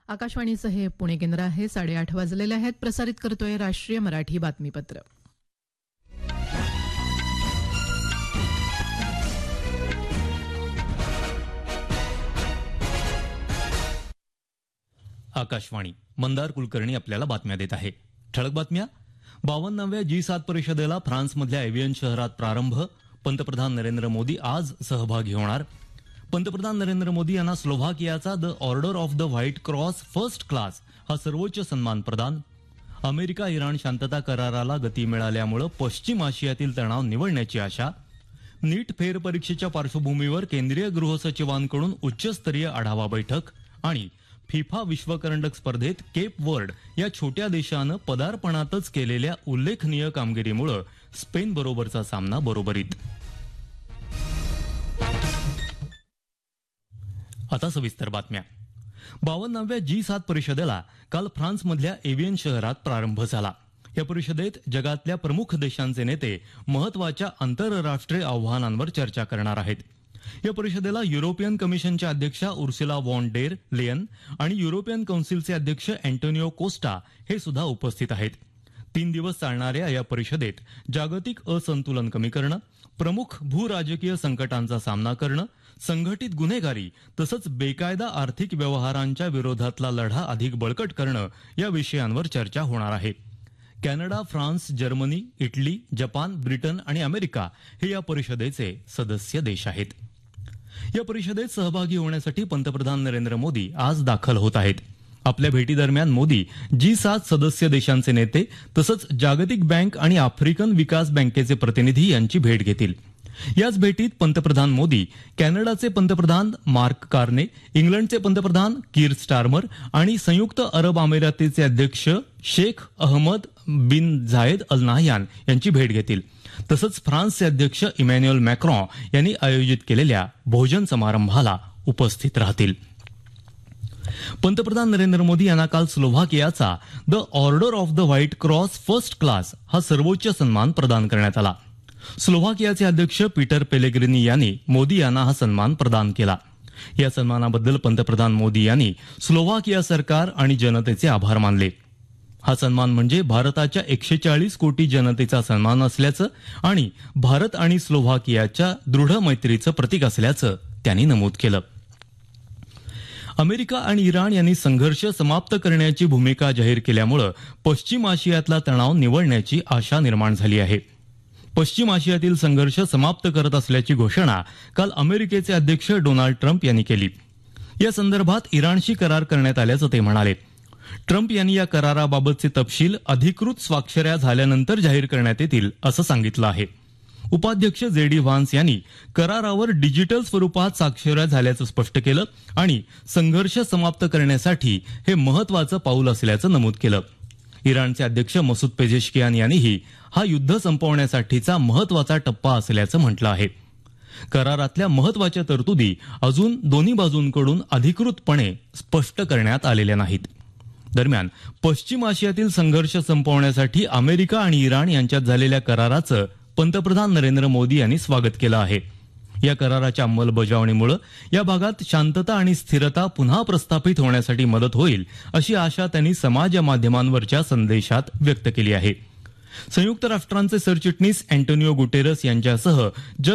आकाशवाणीचं हे पुणे केंद्र आहे. 8:30 वाजलेले आहेत. प्रसारित करतोय राष्ट्रीय मराठी बातमीपत्र. आकाशवाणी. मंदार कुलकर्णी आपल्याला बातम्या देत आहे. ठळक बातम्या. 52व्या G7 परिषदेला फ्रान्समधल्या एव्हियन शहरात प्रारंभ. पंतप्रधान नरेंद्र मोदी आज सहभागी होणार. पंतप्रधान नरेंद्र मोदी यांना स्लोव्हाकियाचा the order of the white cross first class हा सर्वोच्च सन्मान प्रदान. अमेरिका इराण शांतता कराराला गती मिळाल्यामुळे पश्चिम आशियातील तणाव निवळण्याची आशा. नीट फेरपरीक्षेच्या पार्श्वभूमीवर केंद्रीय गृहसचिवांकडून उच्चस्तरीय आढावा बैठक. आणि फिफा विश्वकरंडक स्पर्धेत केप वर्ड या छोट्या देशानं पदार्पणातच केलेल्या उल्लेखनीय कामगिरीमुळे स्पेन बरोबरचा सामना बरोबरीत. आता सविस्तर बातम्या. 52व्या G7 परिषदेला काल फ्रान्समधल्या एव्हियन शहरात प्रारंभ झाला. या परिषदेत जगातल्या प्रमुख देशांचे नेते महत्वाच्या आंतरराष्ट्रीय आव्हानांवर चर्चा करणार आहेत. या परिषदेला युरोपियन कमिशनच्या अध्यक्षा उर्सुला वॉन डेर लेयन आणि युरोपियन कौन्सिलचे अध्यक्ष अँटोनिओ कोस्टा हे सुद्धा उपस्थित आहेत. 3 दिवस चालणाऱ्या या परिषदेत जागतिक असंतुलन कमी करणं, प्रमुख भूराजकीय संकटांचा सामना करणं, संघटित गुन्हेगारी तसंच बेकायदा आर्थिक व्यवहारांच्या विरोधातला लढा अधिक बळकट करणं या विषयांवर चर्चा होणार आहे. Canada, France, Germany, Italy, Japan, Britain आणि अमेरिका हे या परिषदेचे सदस्य देश आहेत. या परिषदेत सहभागी होण्यासाठी पंतप्रधान नरेंद्र मोदी आज दाखल होत आहेत. आपल्या भेटीदरम्यान मोदी G7 सदस्य देशांचे नेते तसंच जागतिक बँक आणि आफ्रिकन विकास बँकेचे प्रतिनिधी यांची भेट घेतील. याच भेटीत पंतप्रधान मोदी कॅनडाचे पंतप्रधान मार्क कार्ने, इंग्लंडचे पंतप्रधान कीर स्टारमर आणि संयुक्त अरब अमिरातीचे अध्यक्ष शेख अहमद बिन झायेद अल नाहयान यांची भेट घेतील. तसंच फ्रान्सचे अध्यक्ष इमॅन्युएल मॅक्रॉन यांनी आयोजित केलेल्या भोजन समारंभाला उपस्थित राहतील. पंतप्रधान नरेंद्र मोदी यांना काल स्लोव्हाकियाचा the order of the white cross first class हा सर्वोच्च सन्मान प्रदान करण्यात आला. स्लोव्हाकियाचे अध्यक्ष पीटर पेलेग्रिनी यांनी मोदी यांना हा सन्मान प्रदान केला. या सन्मानाबद्दल पंतप्रधान मोदी यांनी स्लोव्हाकिया सरकार आणि जनतेचे आभार मानले. हा सन्मान म्हणजे भारताच्या 140 कोटी जनतेचा सन्मान असल्याचं आणि भारत आणि स्लोव्हाकियाच्या दृढ मैत्रीचं प्रतीक असल्याचं त्यांनी नमूद केलं. अमेरिका आणि इराण यांनी संघर्ष समाप्त करण्याची भूमिका जाहीर केल्यामुळे पश्चिम आशियातला तणाव निवळण्याची आशा निर्माण झाली आहे. पश्चिम आशियातील संघर्ष समाप्त करत असल्याची घोषणा काल अमेरिकेचे अध्यक्ष डोनाल्ड ट्रम्प यांनी केली. या संदर्भात इराणशी करार करण्यात आल्याचं ते म्हणाले. ट्रम्प यांनी या कराराबाबतचे तपशील अधिकृत स्वाक्षऱ्या झाल्यानंतर जाहीर करण्यात येतील असं सांगितलं आहे. उपाध्यक्ष JD व्हान्स यांनी करारावर डिजिटल स्वरूपात स्वाक्षऱ्या झाल्याचं स्पष्ट केलं आणि संघर्ष समाप्त करण्यासाठी हे महत्वाचं पाऊल असल्याचं नमूद केलं. इराणचे अध्यक्ष मसूद पेजेशकियान यांनीही हा युद्ध संपवण्यासाठीचा महत्वाचा टप्पा असल्याचं म्हटलं आहे. करारातल्या महत्वाच्या तरतुदी अजून दोन्ही बाजूंकडून अधिकृतपणे स्पष्ट करण्यात आलेल्या नाहीत. दरम्यान पश्चिम आशियातील संघर्ष संपवण्यासाठी अमेरिका आणि इराण यांच्यात झालेल्या कराराचं पंतप्रधान नरेंद्र मोदी यांनी स्वागत केलं आहे. या कराराच्या अंमलबजावणीमुळे या भागात शांतता आणि स्थिरता पुन्हा प्रस्थापित होण्यासाठी मदत होईल अशी आशा त्यांनी समाज माध्यमांवरच्या संदेशात व्यक्त केली आहे. संयुक्त राष्ट्रांचे सरचिटणीस अँटोनिओ गुटेरस यांच्यासह